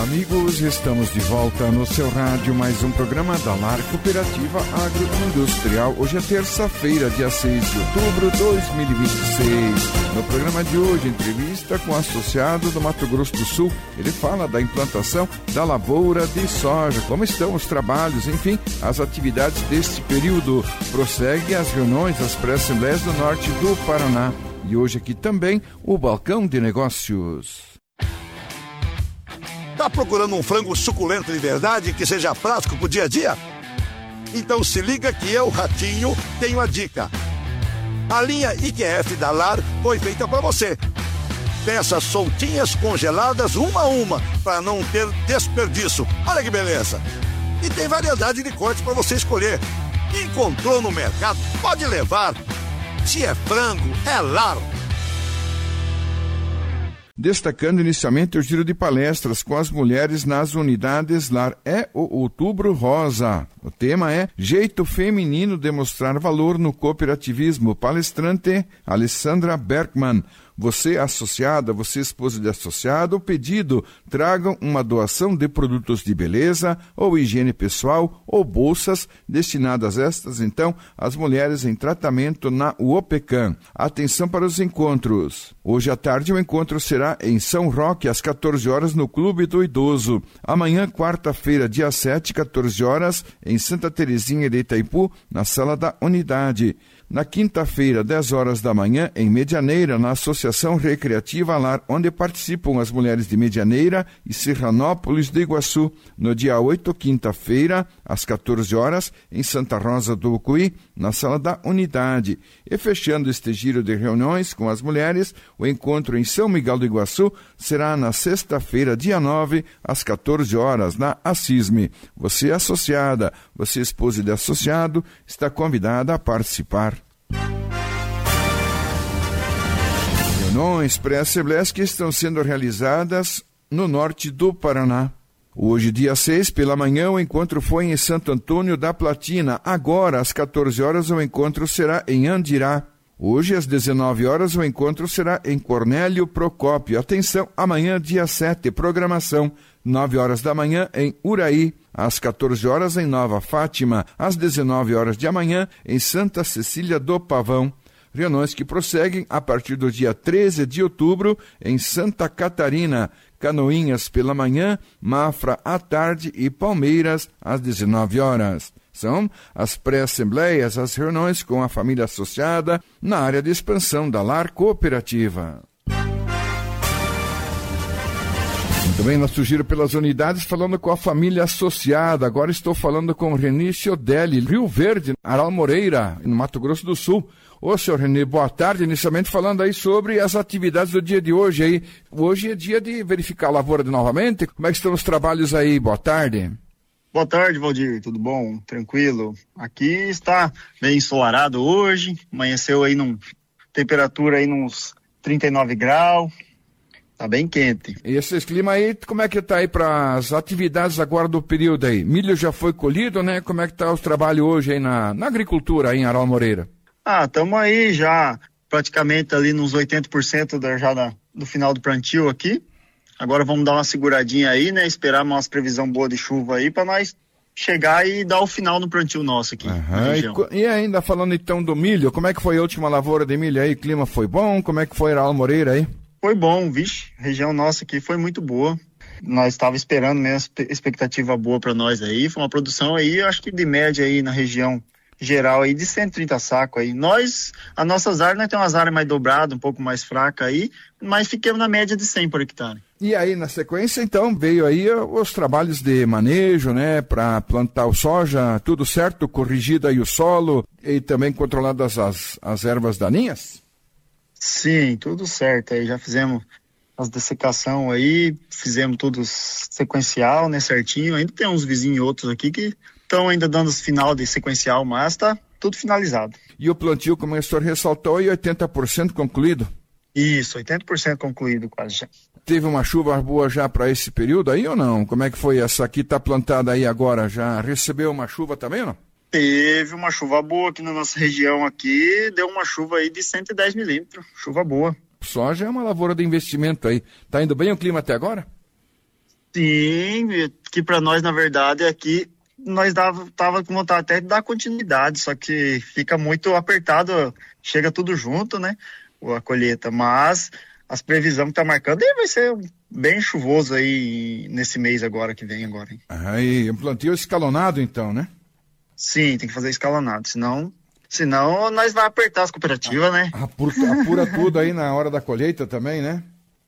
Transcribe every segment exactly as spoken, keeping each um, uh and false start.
Olá, amigos, estamos de volta no seu rádio, mais um programa da Lar Cooperativa Agroindustrial. Hoje é terça-feira, dia seis de outubro de dois mil e vinte e seis. No programa de hoje, entrevista com o associado do Mato Grosso do Sul. Ele fala da implantação da lavoura de soja, como estão os trabalhos, enfim, as atividades deste período. Prossegue as reuniões das pré-assembleias do norte do Paraná. E hoje aqui também o Balcão de Negócios. Tá procurando um frango suculento de verdade que seja prático pro dia a dia? Então se liga que eu, Ratinho, tenho a dica. A linha I Q F da Lar foi feita para você. Peças soltinhas congeladas uma a uma, para não ter desperdício. Olha que beleza! E tem variedade de cortes para você escolher. Encontrou no mercado? Pode levar. Se é frango, é Lar. Destacando inicialmente o giro de palestras com as mulheres nas unidades Lar. É o Outubro Rosa. O tema é Jeito Feminino de Mostrar Valor no Cooperativismo. Palestrante Alessandra Bergman. Você, associada, você, esposa de associado, o pedido, tragam uma doação de produtos de beleza ou higiene pessoal ou bolsas destinadas estas, então, às mulheres em tratamento na UOPECAM. Atenção para os encontros. Hoje à tarde o encontro será em São Roque, às quatorze horas, no Clube do Idoso. Amanhã, quarta-feira, dia sete, quatorze horas, em Santa Terezinha de Itaipu, na Sala da Unidade. Na quinta-feira, dez horas da manhã, em Medianeira, na Associação Recreativa Lar, onde participam as mulheres de Medianeira e Serranópolis do Iguaçu. No dia oito, quinta-feira, às quatorze horas, em Santa Rosa do Ucuí, na Sala da Unidade. E fechando este giro de reuniões com as mulheres, o encontro em São Miguel do Iguaçu será na sexta-feira, dia nove, às quatorze horas, na Assisme. Você, associada, você, esposa de associado, está convidada a participar. Reuniões pré-assembleias que estão sendo realizadas no norte do Paraná. Hoje, dia seis, pela manhã, o encontro foi em Santo Antônio da Platina. Agora, às quatorze horas, o encontro será em Andirá. Hoje, às dezenove horas, o encontro será em Cornélio Procópio. Atenção, amanhã, dia sete, programação, nove horas da manhã, em Uraí. Às quatorze horas, em Nova Fátima. Às dezenove horas de amanhã, em Santa Cecília do Pavão. Reuniões que prosseguem a partir do dia treze de outubro em Santa Catarina, Canoinhas pela manhã, Mafra à tarde e Palmeiras às dezenove horas. São as pré-assembleias, as reuniões com a família associada na área de expansão da Lar Cooperativa. Muito bem, nosso giro pelas unidades, falando com a família associada. Agora estou falando com o Reni Ciodelli, Rio Verde, Aral Moreira, no Mato Grosso do Sul. Ô, senhor Reni, boa tarde. Inicialmente falando aí sobre as atividades do dia de hoje aí. Hoje é dia de verificar a lavoura de novamente. Como é que estão os trabalhos aí? Boa tarde. Boa tarde, Valdir. Tudo bom? Tranquilo? Aqui está bem ensolarado hoje. Amanheceu aí num temperatura aí nos trinta e nove graus. Tá bem quente. E esse clima aí, como é que tá aí para as atividades agora do período aí? Milho já foi colhido, né? Como é que tá os trabalhos hoje aí na, na agricultura aí em Aral Moreira? Ah, estamos aí já praticamente ali nos oitenta por cento da, já da, do final do plantio aqui. Agora vamos dar uma seguradinha aí, né? Esperar umas previsão boa de chuva aí para nós chegar e dar o final no plantio nosso aqui. Uhum. E, e ainda falando então do milho, como é que foi a última lavoura de milho aí? O clima foi bom? Como é que foi Aral Moreira aí? Foi bom, vixe. A região nossa aqui foi muito boa. Nós estávamos esperando mesmo, expectativa boa para nós aí. Foi uma produção aí, eu acho que de média aí na região geral aí de cento e trinta sacos aí. Nós, as nossas áreas, nós temos umas áreas mais dobradas, um pouco mais fracas aí, mas fiquemos na média de cem por hectare. E aí, na sequência, então, veio aí os trabalhos de manejo, né, para plantar o soja, tudo certo, corrigido aí o solo e também controladas as, as ervas daninhas? Sim, tudo certo aí, já fizemos as dessecação aí, fizemos tudo sequencial, né, certinho. Ainda tem uns vizinhos outros aqui que estão ainda dando os final de sequencial, mas tá tudo finalizado. E o plantio, como o senhor ressaltou, aí oitenta por cento concluído? Isso, oitenta por cento concluído quase já. Teve uma chuva boa já para esse período aí ou não? Como é que foi essa aqui, tá plantada aí agora? Já recebeu uma chuva também ou não? Teve uma chuva boa aqui na nossa região aqui, deu uma chuva aí de cento e dez milímetros, chuva boa. Soja é uma lavoura de investimento aí. Tá indo bem o clima até agora? Sim, que para nós, na verdade, aqui nós dava, tava com vontade até de dar continuidade, só que fica muito apertado, chega tudo junto, né, a colheita, mas as previsões que tá marcando aí vai ser bem chuvoso aí nesse mês agora que vem agora. Hein? Aí, um plantio escalonado então, né? Sim, tem que fazer escalonado, senão, senão nós vai apertar as cooperativas, ah, né? Apura, apura tudo aí na hora da colheita também, né?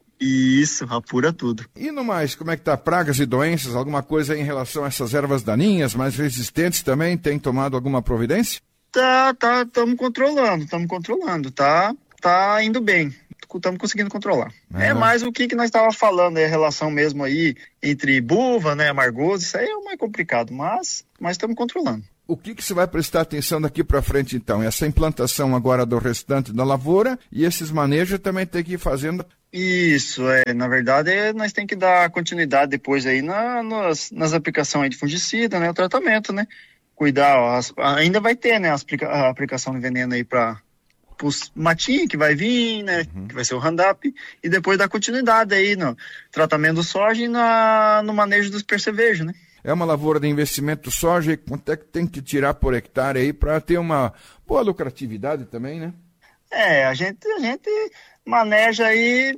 Isso, apura tudo. E no mais, como é que tá? Pragas e doenças, alguma coisa em relação a essas ervas daninhas, mais resistentes também, tem tomado alguma providência? Tá, tá, estamos controlando, estamos controlando, tá, tá indo bem, estamos conseguindo controlar. É, é mais o que que nós estávamos falando, é a relação mesmo aí entre buva, né, amargoso, isso aí é o mais complicado, mas mas estamos controlando. O que que você vai prestar atenção daqui para frente, então? Essa implantação agora do restante da lavoura e esses manejos também tem que ir fazendo... Isso, é, na verdade, é, nós tem que dar continuidade depois aí na, nas, nas aplicações de fungicida, né, o tratamento, né? Cuidar, ó, as, ainda vai ter, né, as, a aplicação de veneno aí para os matinhos que vai vir, né, uhum. que vai ser o Roundup, e depois dar continuidade aí no tratamento do soja e na, no manejo dos percevejos, né? É uma lavoura de investimento soja, e quanto é que tem que tirar por hectare aí para ter uma boa lucratividade também, né? É, a gente, a gente maneja aí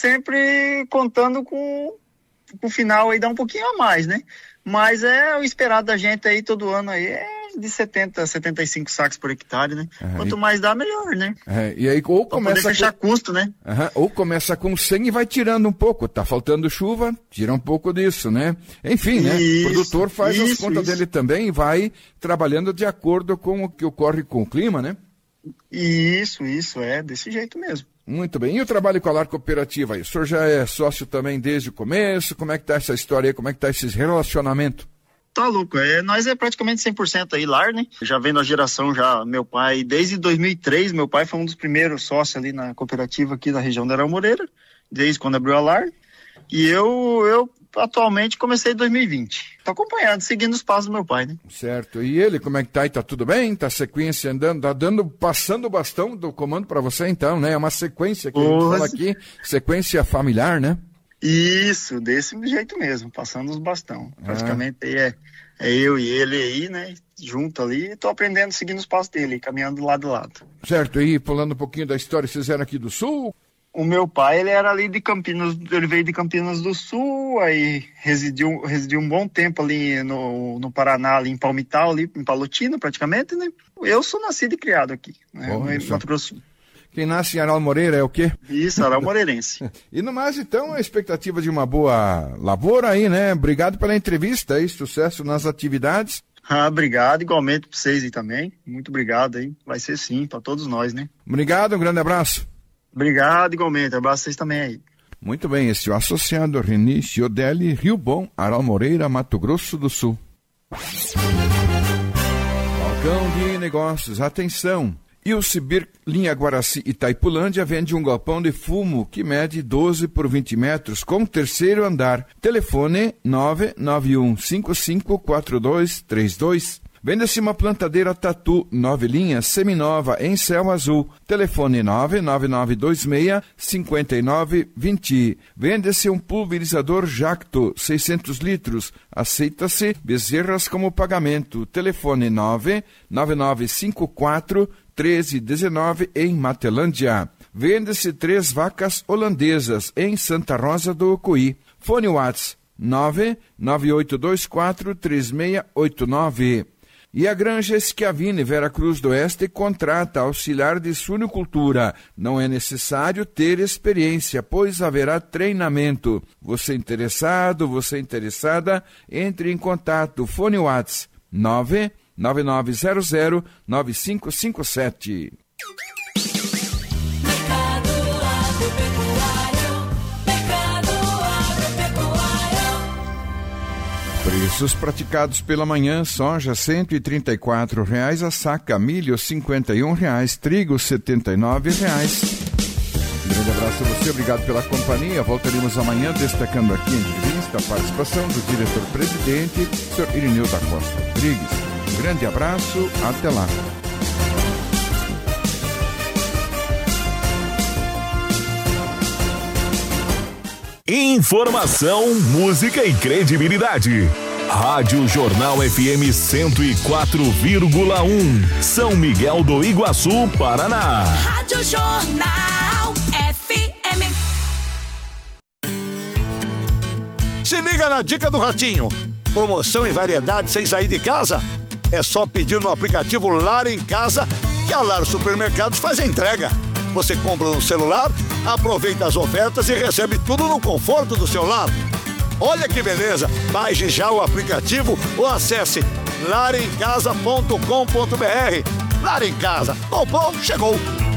sempre contando com, com o final aí, dá um pouquinho a mais, né? Mas é o esperado da gente aí todo ano aí, é de setenta, setenta e cinco sacos por hectare, né? É, Quanto e... mais dá, melhor, né? É, e aí ou começa poder fechar com... custo, né? Uhum, ou começa com cem e vai tirando um pouco. Tá faltando chuva, tira um pouco disso, né? Enfim, né? Isso, o produtor faz isso, as contas isso. dele também e vai trabalhando de acordo com o que ocorre com o clima, né? Isso, isso, é desse jeito mesmo. Muito bem. E o trabalho com a Lar Cooperativa aí? O senhor já é sócio também desde o começo? Como é que tá essa história aí? Como é que tá esses relacionamentos? Tá louco, é, nós é praticamente cem por cento aí Lar, né? Já vendo a geração já, meu pai, desde dois mil e três, meu pai foi um dos primeiros sócios ali na cooperativa aqui da região da Aral Moreira, desde quando abriu a Lar. E eu, eu atualmente comecei em dois mil e vinte. Tô acompanhando, seguindo os passos do meu pai, né? Certo. E ele, como é que tá aí? Tá tudo bem? Tá sequência andando, tá dando, passando o bastão do comando para você então, né? É uma sequência que a gente fala aqui, sequência familiar, né? Isso, desse jeito mesmo, passando os bastão. Ah. Praticamente é, é eu e ele aí, né? Junto ali, tô aprendendo, seguindo os passos dele, caminhando lado a lado. Certo, e pulando um pouquinho da história, vocês eram aqui do Sul? O meu pai, ele era ali de Campinas, ele veio de Campinas do Sul, aí residiu, residiu um bom tempo ali no, no Paraná, ali em Palmital, ali em Palotina praticamente, né? Eu sou nascido e criado aqui, né? Bom, no Mato Grosso. Quem nasce em Aral Moreira é o quê? Isso, Aral Moreirense. E no mais, então, a expectativa de uma boa lavoura aí, né? Obrigado pela entrevista aí, sucesso nas atividades. Ah, obrigado, igualmente para vocês aí também. Muito obrigado aí, vai ser sim, para todos nós, né? Obrigado, um grande abraço. Obrigado, igualmente, abraço vocês também aí. Muito bem, esse é o associado Reni Chiodelli, Rio Bom, Aral Moreira, Mato Grosso do Sul. Balcão de negócios, atenção! E o Cibir Linha Guaraci Itaipulândia vende um galpão de fumo que mede doze por vinte metros com terceiro andar. Telefone nove nove um cinco cinco quatro dois três dois. Vende-se uma plantadeira Tatu nove linhas seminova em céu azul. Telefone nove nove nove dois seis cinco nove dois zero. Vende-se um pulverizador Jacto seiscentos litros. Aceita-se bezerras como pagamento. Telefone nove nove nove cinco quatro treze dezenove em Matelândia. Vende-se três vacas holandesas em Santa Rosa do Ocoí. Fone Whats nove nove oito dois quatro três seis oito nove. E a Granja Schiavini, Vera Cruz do Oeste, contrata auxiliar de suinocultura. Não é necessário ter experiência, pois haverá treinamento. Você interessado, você interessada, entre em contato. Fone Whats nove nove nove zero zero nove cinco cinco sete. Preços praticados pela manhã: soja cento e trinta e quatro reais a saca, milho cinquenta e um reais, trigo setenta e nove reais. Um grande abraço a você, obrigado pela companhia. Voltaremos amanhã destacando aqui em entrevista a participação do diretor-presidente, senhor Irineu da Costa Rodrigues. Um grande abraço, até lá. Informação, música e credibilidade. Rádio Jornal F M cento e quatro vírgula um, São Miguel do Iguaçu, Paraná. Rádio Jornal F M. Se liga na dica do Ratinho. Promoção e variedade sem sair de casa? É só pedir no aplicativo Lar em Casa que a Lar Supermercados faz a entrega. Você compra no celular, aproveita as ofertas e recebe tudo no conforto do seu lar. Olha que beleza! Baixe já o aplicativo ou acesse lar em casa ponto com ponto b r. Lar em Casa. Comprou, chegou!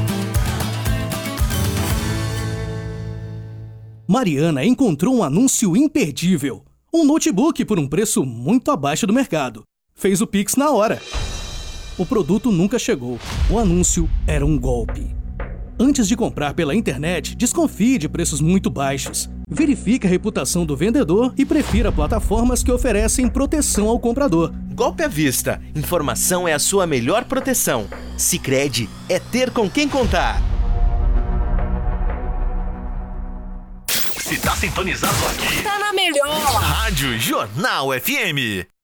Mariana encontrou um anúncio imperdível. Um notebook por um preço muito abaixo do mercado. Fez o Pix na hora. O produto nunca chegou. O anúncio era um golpe. Antes de comprar pela internet, desconfie de preços muito baixos. Verifique a reputação do vendedor e prefira plataformas que oferecem proteção ao comprador. Golpe à vista. Informação é a sua melhor proteção. Sicredi é ter com quem contar. Se tá sintonizado aqui, Tá na melhor. Rádio Jornal F M.